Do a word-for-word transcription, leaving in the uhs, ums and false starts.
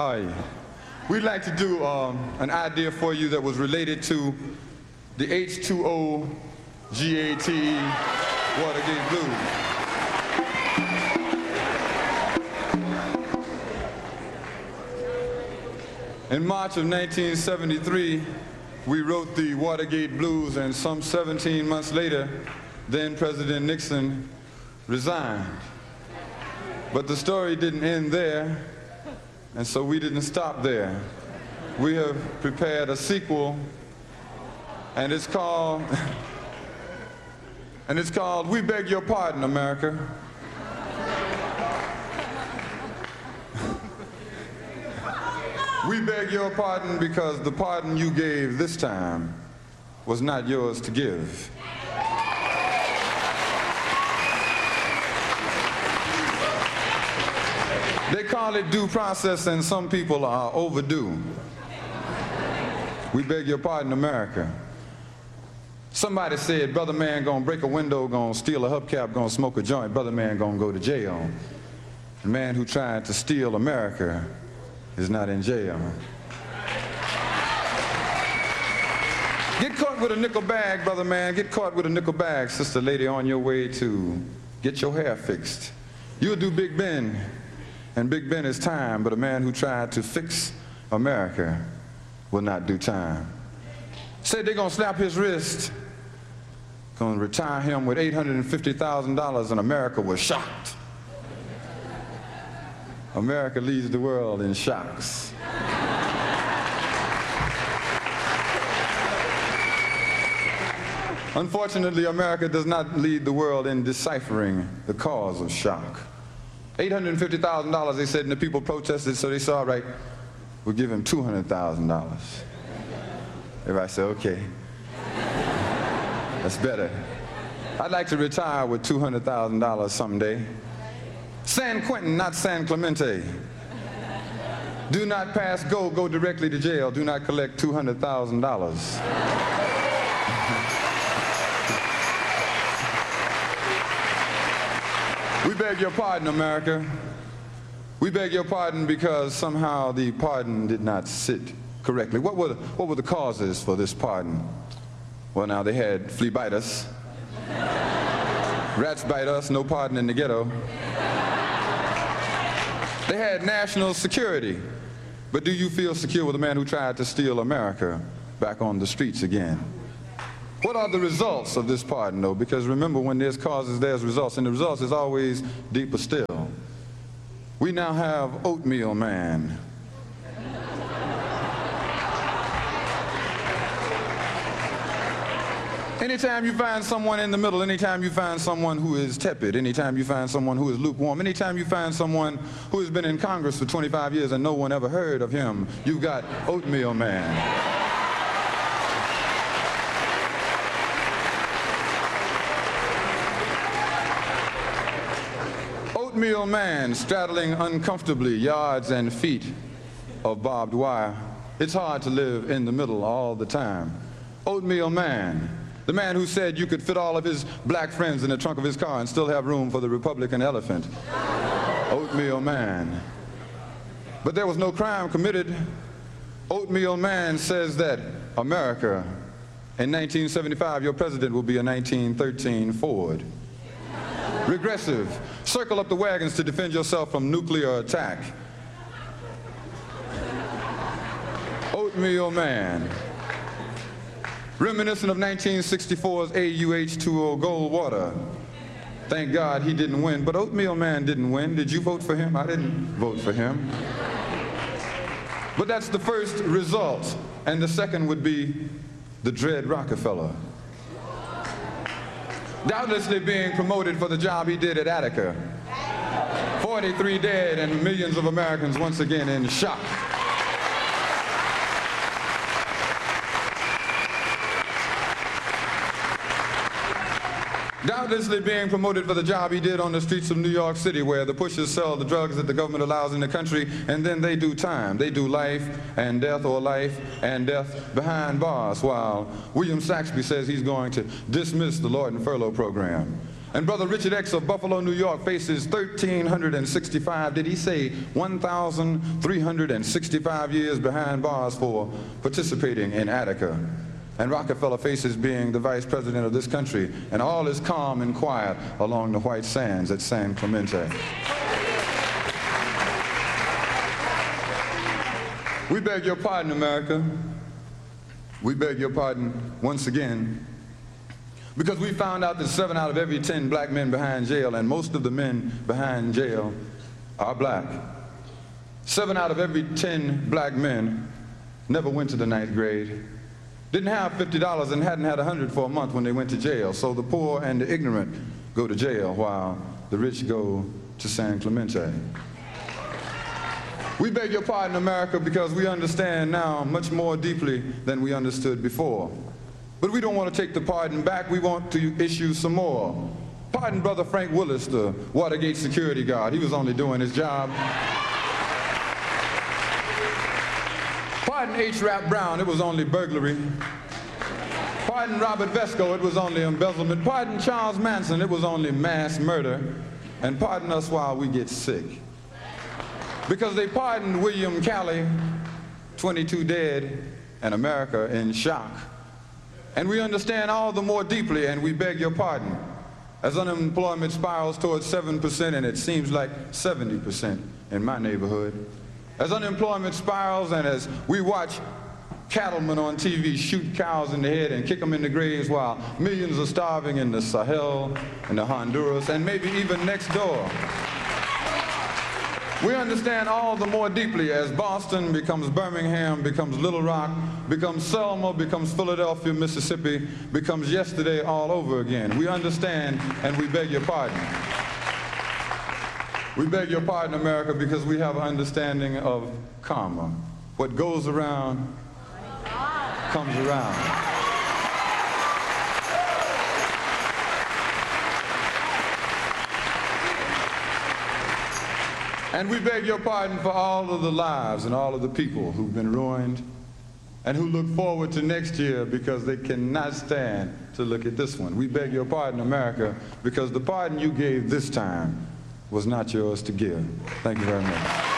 Hi. We'd like to do um, an idea for you that was related to the H two O G A T E Watergate Blues. In March of nineteen seventy-three, we wrote the Watergate Blues, and some seventeen months later, then President Nixon resigned. But the story didn't end there, and so we didn't stop there. We have prepared a sequel, and it's called, and it's called We Beg Your Pardon, America. We beg your pardon because the pardon you gave this time was not yours to give. They call it due process, and some people are overdue. We beg your pardon, America. Somebody said, brother man gonna break a window, gonna steal a hubcap, gonna smoke a joint, brother man gonna go to jail. The man who tried to steal America is not in jail. Get caught with a nickel bag, brother man, get caught with a nickel bag, sister lady, on your way to get your hair fixed. You'll do Big Ben, and Big Ben is time, but a man who tried to fix America will not do time. Said they're gonna slap his wrist, gonna retire him with eight hundred fifty thousand dollars, and America was shocked. America leads the world in shocks. Unfortunately, America does not lead the world in deciphering the cause of shock. eight hundred fifty thousand dollars, they said, and the people protested, so they said, all right, we'll give him two hundred thousand dollars. Everybody said, okay, that's better. I'd like to retire with two hundred thousand dollars someday. San Quentin, not San Clemente. Do not pass go, go directly to jail. Do not collect two hundred thousand dollars. We beg your pardon, America. We beg your pardon because somehow the pardon did not sit correctly. What were the, what were the causes for this pardon? Well, now they had flea bite us. Rats bite us, no pardon in the ghetto. They had national security. But do you feel secure with a man who tried to steal America back on the streets again? What are the results of this pardon, though? Because remember, when there's causes, there's results, and the results is always deeper still. We now have Oatmeal Man. Anytime you find someone in the middle, anytime you find someone who is tepid, anytime you find someone who is lukewarm, anytime you find someone who has been in Congress for twenty-five years and no one ever heard of him, you've got Oatmeal Man. Oatmeal Man straddling uncomfortably yards and feet of barbed wire. It's hard to live in the middle all the time. Oatmeal Man. The man who said you could fit all of his black friends in the trunk of his car and still have room for the Republican elephant. Oatmeal Man. But there was no crime committed. Oatmeal Man says that America, in nineteen seventy-five, your president will be a nineteen thirteen Ford. Regressive. Circle up the wagons to defend yourself from nuclear attack. Oatmeal Man. Reminiscent of nineteen sixty-four's A U H two O Goldwater. Thank God he didn't win, but Oatmeal Man didn't win. Did you vote for him? I didn't vote for him. But that's the first result, and the second would be the dread Rockefeller. Doubtlessly being promoted for the job he did at Attica. forty-three dead and millions of Americans once again in shock. Doubtlessly being promoted for the job he did on the streets of New York City, where the pushers sell the drugs that the government allows in the country, and then they do time. They do life and death, or life and death behind bars, while William Saxby says he's going to dismiss the Lord and Furlough program. And Brother Richard X of Buffalo, New York faces one thousand three hundred sixty-five, did he say one thousand three hundred sixty-five years behind bars for participating in Attica. And Rockefeller faces being the vice president of this country, and all is calm and quiet along the white sands at San Clemente. We beg your pardon, America. We beg your pardon once again, because we found out that seven out of every ten black men behind jail, and most of the men behind jail are black. Seven out of every ten black men never went to the ninth grade, didn't have fifty dollars, and hadn't had a hundred for a month when they went to jail. So the poor and the ignorant go to jail while the rich go to San Clemente. We beg your pardon, America, because we understand now much more deeply than we understood before. But we don't want to take the pardon back. We want to issue some more. Pardon Brother Frank Willis, the Watergate security guard. He was only doing his job. Pardon H. Rap Brown. It was only burglary. Pardon Robert Vesco. It was only embezzlement. Pardon Charles Manson. It was only mass murder. And pardon us while we get sick. Because they pardoned William Calley, twenty-two dead, and America in shock. And we understand all the more deeply, and we beg your pardon, as unemployment spirals towards seven percent, and it seems like seventy percent in my neighborhood. As unemployment spirals, and as we watch cattlemen on T V shoot cows in the head and kick them in the graves while millions are starving in the Sahel and the Honduras, and maybe even next door. We understand all the more deeply as Boston becomes Birmingham, becomes Little Rock, becomes Selma, becomes Philadelphia, Mississippi, becomes yesterday all over again. We understand, and we beg your pardon. We beg your pardon, America, because we have an understanding of karma. What goes around comes around. And we beg your pardon for all of the lives and all of the people who've been ruined and who look forward to next year because they cannot stand to look at this one. We beg your pardon, America, because the pardon you gave this time was not yours to give. Thank you very much.